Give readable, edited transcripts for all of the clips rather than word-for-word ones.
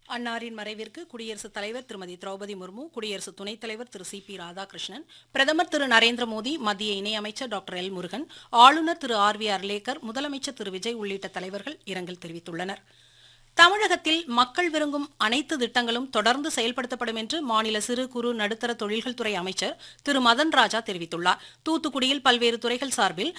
அன்னாரின் மறைவிற்கு குடியரசுத் தலைவர் திருமதி திரௌபதி முர்மு, குடியரசு துணைத் தலைவர் திரு சி பி ராதாகிருஷ்ணன், பிரதமர் திரு நரேந்திர மோடி, மத்திய இணையமைச்சர் டாக்டர் எல் முருகன், ஆளுநர் திரு ஆர் வி அர்லேக்கர், முதலமைச்சர் திரு விஜய் உள்ளிட்ட தலைவர்கள் இரங்கல் தெரிவித்துள்ளனர். தமிழகத்தில் மக்கள் விரும்பும் அனைத்து திட்டங்களும் தொடர்ந்து செயல்படுத்தப்படும் என்று மாநில சிறு குறு நடுத்தர தொழில்கள் துறை அமைச்சர் திரு மதன் ராஜா தெரிவித்துள்ளார். தூத்துக்குடியில் பல்வேறு துறைகள் சார்பில்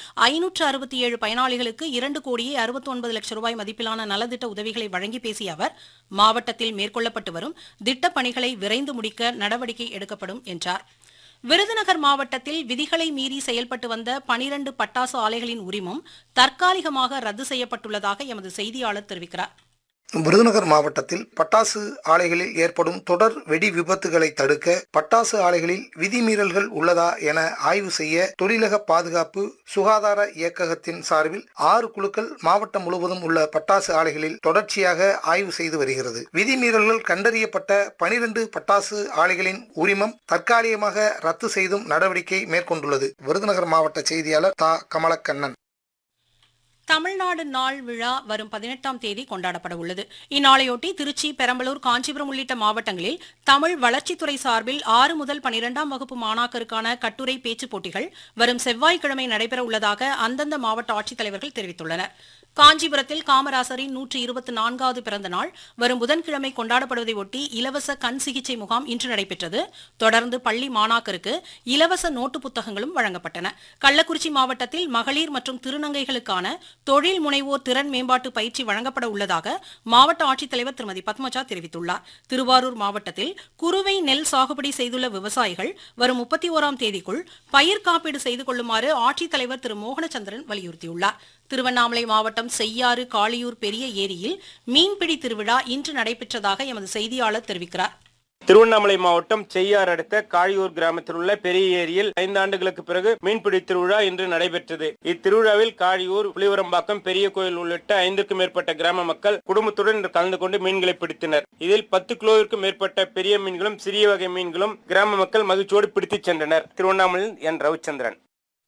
567 பயனாளிகளுக்கு 2,69,00,000 ரூபாய் மதிப்பிலான நலத்திட்ட உதவிகளை வழங்கி பேசிய அவர், மாவட்டத்தில் மேற்கொள்ளப்பட்டு வரும் திட்டப் பணிகளை விரைந்து முடிக்க நடவடிக்கை எடுக்கப்படும் என்றார். விருதுநகர் மாவட்டத்தில் விதிகளை மீறி செயல்பட்டு வந்த 12 பட்டாசு ஆலைகளின் உரிமம் தற்காலிகமாக ரத்து செய்யப்பட்டுள்ளதாக எமது செய்தியாளர் தெரிவிக்கிறார். விருதுநகர் மாவட்டத்தில் பட்டாசு ஆலைகளில் ஏற்படும் தொடர் வெடி விபத்துகளை தடுக்க பட்டாசு ஆலைகளில் விதிமீறல்கள் உள்ளதா என ஆய்வு செய்ய தொழிலக பாதுகாப்பு சுகாதார இயக்ககத்தின் சார்பில் 6 குழுக்கள் மாவட்டம் முழுவதும் உள்ள பட்டாசு ஆலைகளில் தொடர்ச்சியாக ஆய்வு செய்து வருகிறது. விதிமீறல்கள் கண்டறியப்பட்ட 12 பட்டாசு ஆலைகளின் உரிமம் தற்காலிகமாக ரத்து செய்தும் நடவடிக்கை மேற்கொண்டுள்ளது. விருதுநகர் மாவட்ட செய்தியாளர் தா கமலக்கண்ணன். தமிழ்நாடு நாள் விழா வரும் 18ஆம் தேதி கொண்டாடப்பட உள்ளது. இந்நாளையொட்டி திருச்சி, பெரம்பலூர், காஞ்சிபுரம் உள்ளிட்ட மாவட்டங்களில் தமிழ் வளர்ச்சித்துறை சார்பில் 6 முதல் 12ஆம் வகுப்பு மாணாக்கருக்கான கட்டுரை பேச்சுப் போட்டிகள் வரும் செவ்வாய்க்கிழமை நடைபெற உள்ளதாக அந்தந்த மாவட்ட ஆட்சித்தலைவர்கள் தெரிவித்துள்ளனர். காஞ்சிபுரத்தில் காமராசரின் 124வது பிறந்த நாள் வரும் புதன்கிழமை கொண்டாடப்படுவதை ஒட்டி இலவச கண் சிகிச்சை முகாம் இன்று நடைபெற்றது. தொடர்ந்து பள்ளி மாணாக்கருக்கு இலவச நோட்டு புத்தகங்களும் வழங்கப்பட்டன. கள்ளக்குறிச்சி மாவட்டத்தில் மகளிர் மற்றும் திருநங்கைகளுக்கான தொழில் முனைவோர் திறன் மேம்பாட்டு பயிற்சி வழங்கப்பட உள்ளதாக மாவட்ட ஆட்சித்தலைவர் திருமதி பத்மஜா தெரிவித்துள்ளார். திருவாரூர் மாவட்டத்தில் குறுவை நெல் சாகுபடி செய்துள்ள விவசாயிகள் வரும் 31ஆம் தேதிக்குள் பயிர் காப்பீடு செய்து கொள்ளுமாறு ஆட்சித்தலைவர் திரு மோகனச்சந்திரன் வலியுறுத்தியுள்ளார். திருவண்ணாமலை மாவட்டம் செய்யாறு காளியூர் பெரிய ஏரியில் மீன்பிடி திருவிழா இன்று நடைபெற்றதாக எமது செய்தியாளர் தெரிவிக்கிறார். திருவண்ணாமலை மாவட்டம் செய்யார் அடுத்த காளியூர் கிராமத்தில் உள்ள பெரிய ஏரியில் 5 ஆண்டுகளுக்கு பிறகு மீன்பிடி திருவிழா இன்று நடைபெற்றது. இத்திருவிழாவில் காளியூர், புலிவரம்பாக்கம், பெரிய கோயில் உள்ளிட்ட 5க்கும் மேற்பட்ட கிராம மக்கள் குடும்பத்துடன் கலந்து கொண்டு மீன்களை பிடித்தனர். இதில் 10 கிலோவிற்கும் மேற்பட்ட பெரிய மீன்களும் சிறிய வகை மீன்களும் கிராம மக்கள் மகிழ்ச்சியோடு பிடித்துச் சென்றனர். திருவண்ணாமலையில் என் ரவிச்சந்திரன்.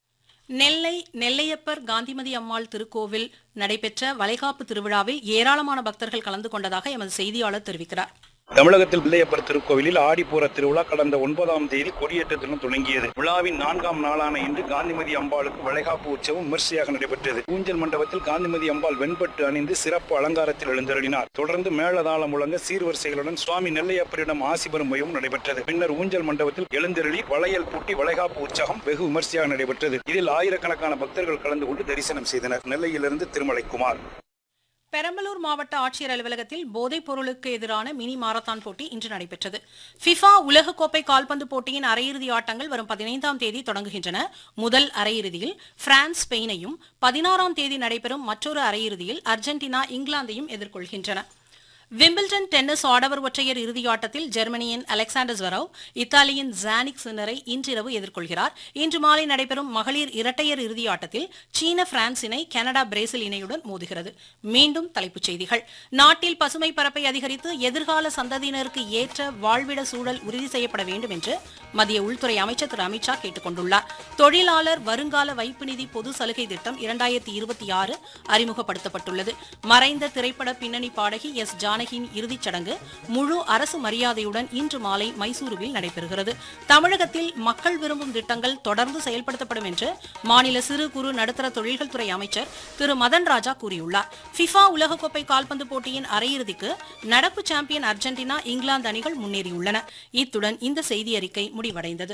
நெல்லையப்பர் காந்திமதி அம்மாள் திருக்கோவில் நடைபெற்ற வளைகாப்பு திருவிழாவில் ஏராளமான பக்தர்கள் கலந்து கொண்டதாக எமது செய்தியாளர் தெரிவிக்கிறார். தமிழகத்தில் நெல்லையப்பர் திருக்கோவிலில் ஆடிப்பூர திருவிழா கடந்த 9ஆம் தேதி கொடியேற்றத்துடன் தொடங்கியது. விழாவின் 4ஆம் நாளான இன்று காந்திமதி அம்பாளுக்கு வளைகாப்பு உற்சவம் விமர்சையாக நடைபெற்றது. ஊஞ்சல் மண்டபத்தில் காந்திமதி அம்பாள் வெண்பட்டு அணிந்து சிறப்பு அலங்காரத்தில் எழுந்தருளினார். தொடர்ந்து மேளதாளம் முழங்க சீர்வரிசைகளுடன் சுவாமி நெல்லையப்பரிடம் ஆசி பெறும் வையும் நடைபெற்றது. பின்னர் ஊஞ்சல் மண்டபத்தில் எழுந்தருளி வளையல் பூட்டி வளைகாப்பு உற்சவம் வெகு விமர்சையாக நடைபெற்றது. இதில் ஆயிரக்கணக்கான பக்தர்கள் கலந்து கொண்டு தரிசனம் செய்தனர். நெல்லையிலிருந்து திருமலைக்குமார். பெரம்பலூர் மாவட்ட ஆட்சியர் அலுவலகத்தில் போதைப் பொருளுக்கு எதிரான மினி மாரத்தான் போட்டி இன்று நடைபெற்றது. ஃபிஃபா உலகக்கோப்பை கால்பந்து போட்டியின் அரையிறுதி ஆட்டங்கள் வரும் 15ஆம் தேதி தொடங்குகின்றன. முதல் அரையிறுதியில் பிரான்ஸ் ஸ்பெயினையும், 16ஆம் தேதி நடைபெறும் மற்றொரு அரையிறுதியில் அர்ஜென்டினா இங்கிலாந்தையும் எதிர்கொள்கின்றன. விம்பிள்டன் டென்னிஸ் ஆடவர் ஒற்றையர் இறுதியாட்டத்தில் ஜெர்மனியின் அலெக்சாண்டர் ஸ்வெரவ் இத்தாலியின் ஜானிக் சின்னரை இன்றிரவு எதிர்கொள்கிறார். இன்று மாலை நடைபெறும் மகளிர் இரட்டையர் இறுதியாட்டத்தில் சீன பிரான்ஸ் இணை கனடா பிரேசில் இணையுடன் மோதுகிறது. மீண்டும் தலைப்புச் செய்திகள். நாட்டில் பசுமை பரப்பை அதிகரித்து எதிர்கால சந்ததியினருக்கு ஏற்ற வாழ்விட சூழல் உறுதி செய்யப்பட வேண்டும் என்று மத்திய உள்துறை அமைச்சர் திரு அமித்ஷா கேட்டுக் கொண்டுள்ளார். தொழிலாளர் வருங்கால வைப்பு நிதி பொது சலுகை திட்டம் 2026 அறிமுகப்படுத்தப்பட்டுள்ளது. மறைந்த திரைப்பட பின்னணி பாடகி எஸ் ஜானகியின் இறுதிச் சடங்கு முழு அரசு மரியாதையுடன் இன்று மாலை மைசூருவில் நடைபெறுகிறது. தமிழகத்தில் மக்கள் விரும்பும் திட்டங்கள் தொடர்ந்து செயல்படுத்தப்படும் என்று மாநில சிறு குறு நடுத்தர தொழில்கள் துறை அமைச்சர் திரு மதன் ராஜா கூறியுள்ளார். ஃபிஃபா உலகக்கோப்பை கால்பந்து போட்டியின் அரையிறுதிக்கு நடப்பு சாம்பியன் அர்ஜென்டினா, இங்கிலாந்து அணிகள் முன்னேறியுள்ளன. இத்துடன் இந்த செய்தி அறிக்கை முடிவடைந்தது.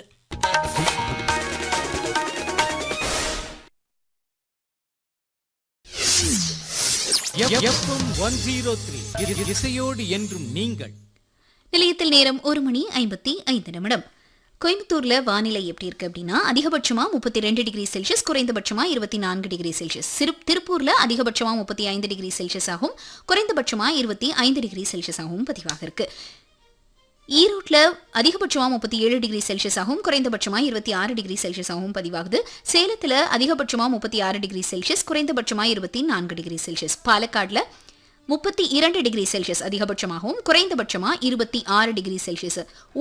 இசையோடு என்றும் நீங்கள். நிலையத்தில் நேரம் 1:55. கோயம்புத்தூர்ல வானிலை எப்படி இருக்கு அப்படின்னா, அதிகபட்சமா 32 டிகிரி செல்சியஸ், குறைந்தபட்சமா 24 டிகிரி செல்சியஸ். திருப்பூர்ல அதிகபட்சமா 35 டிகிரி செல்சியஸ் ஆகும், குறைந்தபட்சமா 25 டிகிரி செல்சியஸ் ஆகவும் பதிவாக இருக்கு. ஈரோட்டில் அதிகபட்சமாக 37 டிகிரி செல்சியஸ் ஆகும், குறைந்தபட்சமாக 26 டிகிரி செல்சியஸ் ஆகவும் பதிவாகுது. சேலத்தில் அதிகபட்சமாக 36 டிகிரி செல்சியஸ், குறைந்தபட்சமாக 24 டிகிரி செல்சியஸ். பாலக்காடில் 32 டிகிரி செல்சியஸ் அதிகபட்சமாகவும், குறைந்தபட்சமாக 26 டிகிரி செல்சியஸ்.